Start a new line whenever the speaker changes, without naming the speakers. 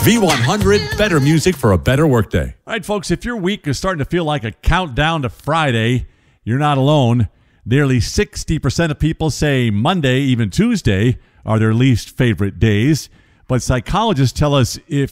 V100, better music for a better workday.
All right, folks, if your week is starting to feel like a countdown to Friday, you're not alone. Nearly 60% of people say Monday, even Tuesday, are their least favorite days. But psychologists tell us if